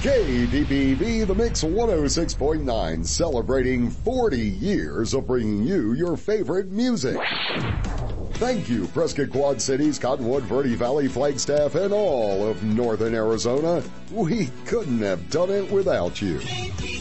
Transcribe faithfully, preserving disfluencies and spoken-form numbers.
K D P V, The Mix one oh six point nine, celebrating forty years of bringing you your favorite music. Thank you, Prescott Quad Cities, Cottonwood, Verde Valley, Flagstaff, and all of Northern Arizona. We couldn't have done it without you.